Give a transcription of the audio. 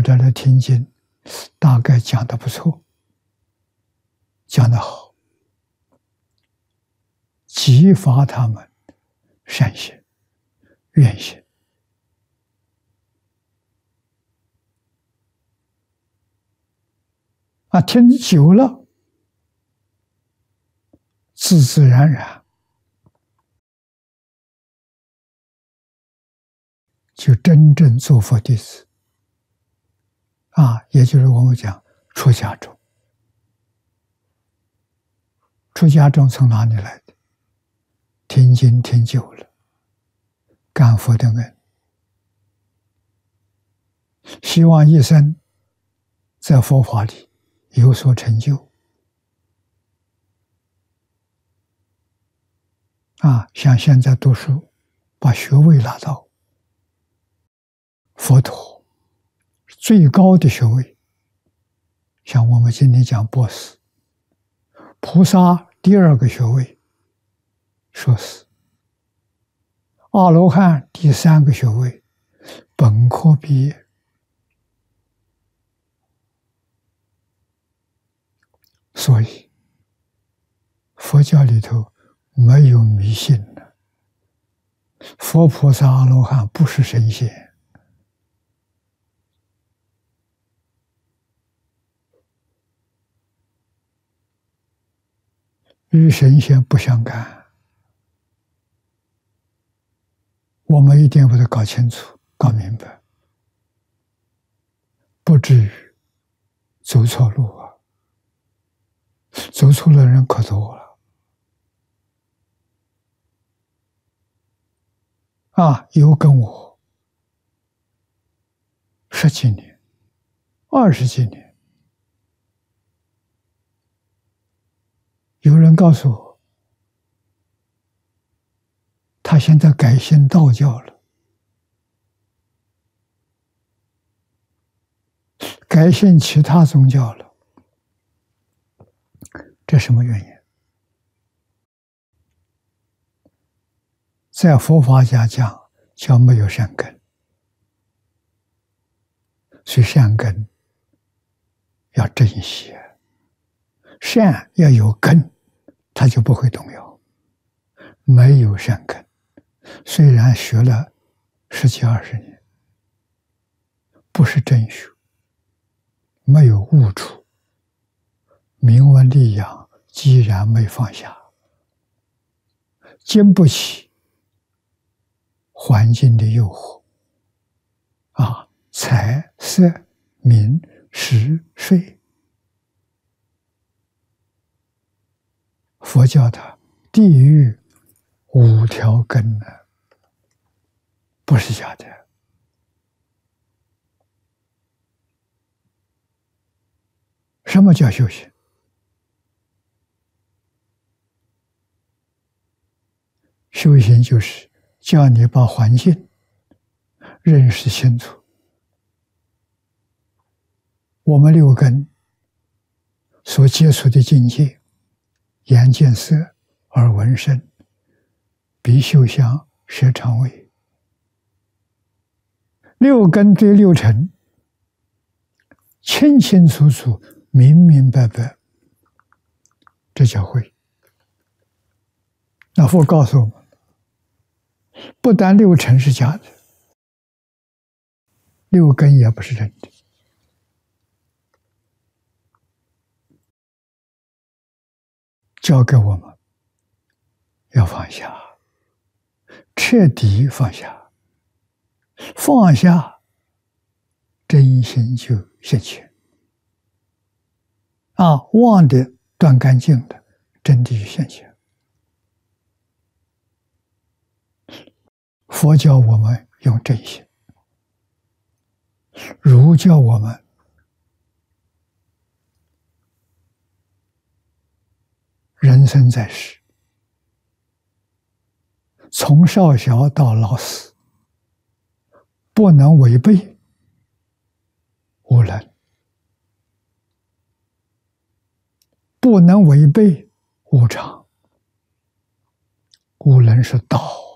者来听经，大概讲得不错，讲得好，激发他们善心、愿心。听久了，自自然然就真正做佛弟子。也就是我们讲出家众。出家众从哪里来的？听经听久了，感佛的恩，希望一生在佛法里有所成就。像现在读书，把学位拿到，佛陀最高的学位，像我们今天讲博士，菩萨第二个学位，硕士，阿罗汉第三个学位，本科毕业。所以佛教里头没有迷信的，佛菩萨阿罗汉不是神仙，与神仙不相干。我们一定要把它搞清楚、搞明白，不至于走错路啊！走错的人可多了。有跟我10几年、20几年，有人告诉我，他现在改信道教了，改信其他宗教了。这什么原因？在佛法家讲，叫没有善根，所以善根要珍惜，善要有根，它就不会动摇。没有善根，虽然学了10几20年，不是真学，没有悟处，名闻利养既然没放下，经不起环境的诱惑，财色名食睡，佛教的地狱5条根呢，不是假的。什么叫修行？修行就是叫你把环境认识清楚。我们6根所接触的境界，眼见色，耳闻声，鼻嗅香，舌尝味，6根对6尘清清楚楚、明明白白，这叫慧。那佛告诉我们，不但6尘是假的，6根也不是真的。教给我们要放下，彻底放下，放下真心就现前。忘的断干净的，真的就现前。佛教我们用真心，儒教我们人生在世，从少小到老死，不能违背无能，不能违背无常。无能是道。